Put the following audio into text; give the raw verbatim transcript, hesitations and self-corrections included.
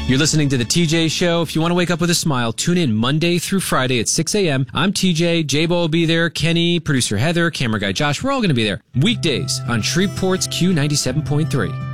You're listening to The T J Show. If you want to wake up with a smile, tune in Monday through Friday at six a.m. I'm T J. J-Bo will be there. Kenny, producer Heather, camera guy Josh. We're all going to be there. Weekdays on Shreveport's Q ninety-seven point three.